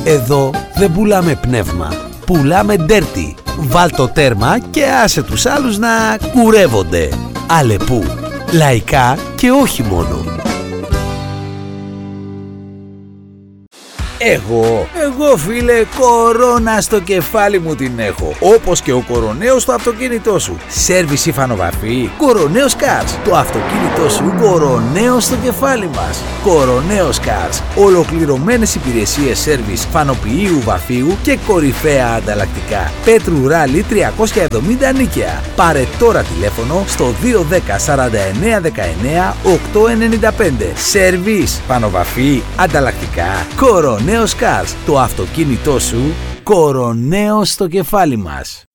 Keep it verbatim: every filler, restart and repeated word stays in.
Εδώ δεν πουλάμε πνεύμα, πουλάμε ντέρτι. Βάλ το τέρμα και άσε τους άλλους να κουρεύονται. Αλεπού, λαϊκά και όχι μόνο. Εγώ, εγώ φίλε, κορώνα στο κεφάλι μου την έχω. Όπως και ο κοροναίος στο αυτοκίνητό σου. Σέρβις ή φανοβαφή, Κοροναίος Cars. Το αυτοκίνητό σου κοροναίος στο κεφάλι μας. Κοροναίος Cars. Ολοκληρωμένες υπηρεσίες σέρβις φανοποιείου, βαφείου και κορυφαία ανταλλακτικά. Πέτρου Ράλι τριακόσια εβδομήντα νίκαια. Πάρε τώρα τηλέφωνο στο δύο ένα μηδέν σαράντα εννέα δεκαεννέα οκτακόσια ενενήντα πέντε. Σέρβις, φανοβαφή, ανταλλακτικά. Κοροναίος Cars. Το αυτοκίνητό σου κοροναίος στο κεφάλι μας.